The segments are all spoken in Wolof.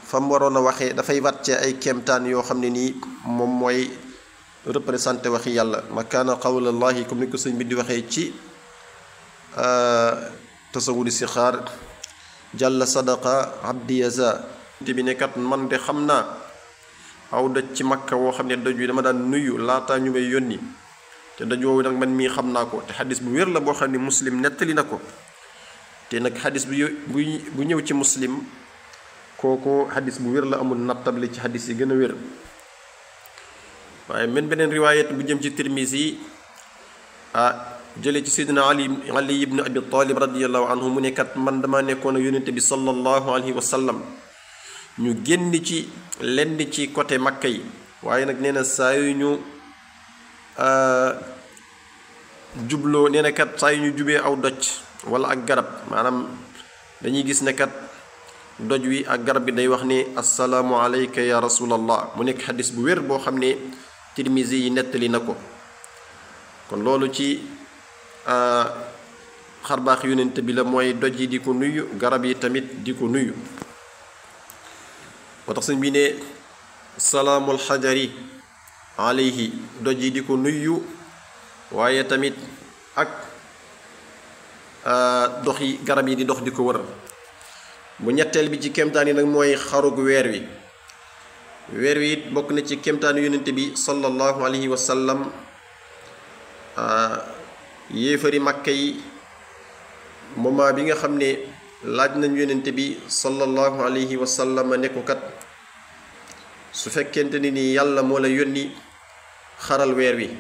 fa mu waroon a waxee dafay wàcce ay kéemtaan yoo xam ne nii moom mooy représenté waxi yàlla ma kaana qawlallahi comme ni ko sëñ bi di waxee ci tasawudi si xaar jàlla sadaqa abdi yaza te bi ne kat man de xam naa aw doj ci makka woo xam ne doj wi dama daan nuyu laataa ñu may yónni te doj woowu nag man mii xam naa ko te xadis bu wér la boo xam ne muslim nettali na ko te nag xadis bu ñëw ci muslim kooku xadis bu wér la amul nattable ci xadis yi gën a wér waaye men beneen riwaayat bu jëm ci tirmisi jële ci seydina ali ibn abi talib radiallahu anhu mu ne kat man dama nekkoon ak yonente bi sallallahu alayhi wa sallam ñu génn ci lenn ci côté makka yi waaye nag nee na saa yu ñu jubloo nee na kat saa yu ñu jubee aw doj wala ak garab maanaam dañuy gis ne kat doj wi ak garab bi day wax ne assalaamu alayka ya rasulallah mu nekk xadis bu wér boo xam ne tirmisi yi nettali na ko kon loolu ci xarbaax yonent bi la mooy doj yi di ko nuyu garab yi tamit di ko nuyu moo tax sëñ bi ne salaamul xajari alayhi doj yi di ko nuyu waaye tamit ak dox yi garab yi di dox di ko wër bu ñetteel bi ci kéemtaan yi nag mooy xarug weer wi it bokk na ci kéemtaanu yonente bi sallallahu alayhi wa sallam yéefari makka yi moment bi nga xam ne laaj nañ yonente bi sallallahu alayhi wa sallam ne ko kat su fekkente ni nii yàlla moo la yónni xaral weer wi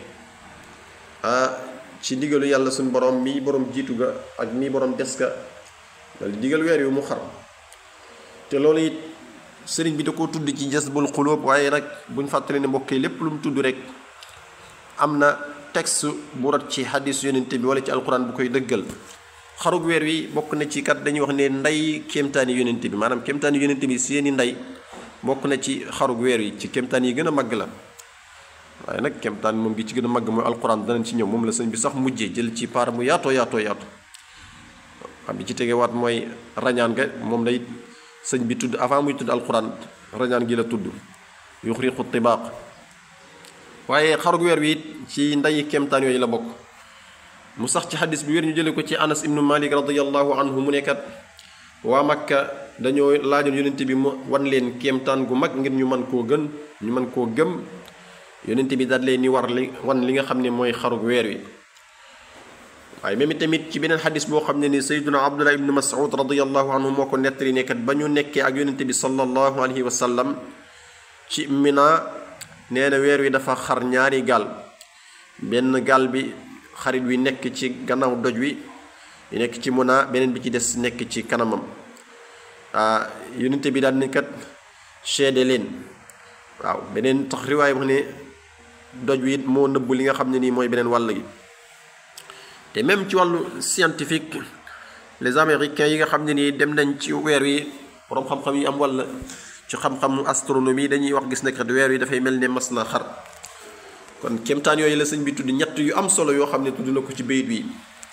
ci ndigalu yàlla suñ borom mi borom jiitu ga ak mi borom des ga dal di digal weer wi mu xar te loolu it sëriñ bi da koo tudd ci jasbul xulóob waaye nag buñ fàttali ne mbokk yi lépp lu mu tudd rek am na texte bu rot ci xadis yonente bi wala ci alquran bu koy dëggal xarug weer wi bokk na ci kat dañuy wax ne ndey kéemtaani yonente bi maanaam kéemtaani yonente bi seeni ndey bokk na ci xarug weer wi ci kéemtaan yi gën a màgg la waaye nag kéemtaan moom gi ci gën a màgg mooy alquran danañ ci ñëw moom la sëñ bi sax mujjee jël ci paar mu yaatoo xam bi ci tegewaat mooy rañaan ga moom lay sëñ bi tudd avant muy tudd alquran rañaan gi la tudd yuxriqu tibaaq waaye xarug weer wi it ci ndeyi kéemtaan yooyu la bokk mu sax ci xadis bi wér ñu jële ko ci anas ibnu malik radiallahu anhu mu nekkat waa makka dañoo laajoon yonente bi mu wan leen kéemtaan gu mag ngir ñu mën koo gëm yonente bi daal leen ni wan li nga xam ne mooy xarug weer wi waaye même tamit ci beneen xadis boo xam ne ni sayduna abdullah ibnu mas'ud radiallahu anhu moo ko nettali nekkat ba ñu nekkee ak yonente bi sallallahu alayhi wa sallam ci mina nee na weer wi dafa xar ñaari gaal benn gaal bi xarit wi nekk ci gannaaw doj wi nekk ci Muna beneen bi ci des nekk ci kanamam yonente bi daal ne kat seede leen waaw beneen tax riwaay wax ne doj wi it moo nëbbu li nga xam ne nii mooy beneen wàll gi te même ci wàllu scientifique les américains yi nga xam ne nii dem nañ ci weer wi borom xam-xam yi am wàll ci xam-xam astronomie dañuy wax gis ne kat weer wi dafay mel ne mas na xar kon kéemtaan yooyu la sëñ bi tudd ñett yu am solo yoo xam ne tudd na ko ci bayit wi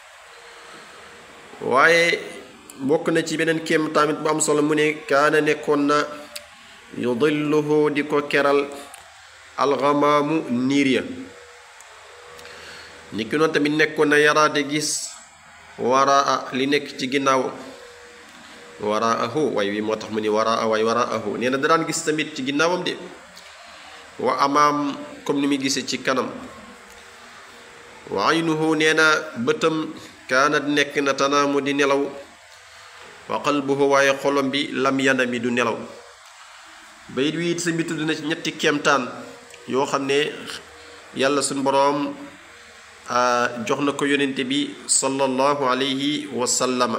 waaye bokk na ci beneen kéemtaan bu am solo mu ne kaana nekkoon na yudilluhu di ko keral alxamaamu niir ya ni ki noonu tamit nekkoon na yaraate gis waraa li nekk ci ginnaaw waraahu way wi moo tax mu ni waraa way waraahu nee na da daan gis tamit ci ginnaawam de wa amaam comme ni muy gisee ci kanam wa aynuhu nee na bëtam kaanat nekk na tanaamu di nelaw wa qalbuhu waaye xolom bi lam yanami du nelaw bayit wi it sëñ bi tudd na ci ñetti kéemtaan yoo xam ne yàlla suñ boroom jox na ko yonente bi sallallahu alayhi wa sallama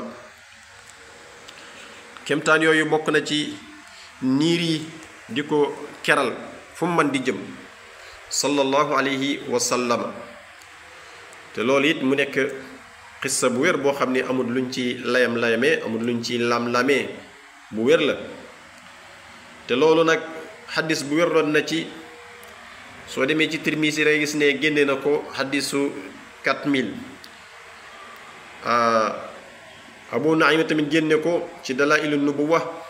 kéemtaan yooyu bokk na ci niir yi di ko keral fu mu mën di jëm sallallahu alayhi wa sallama te loolu it mu nekk xissa bu wér boo xam ne amul luñ ci layam-layamee amul luñ ci lam-lamee bu wér la te loolu nag xaddis bu wér doon na ci soo demee ci Tirmisi rek gis ne génne na ko xaddisu 4000 Abu Naïm tamit génne ko ci Dalaa'ilu Nubuwwa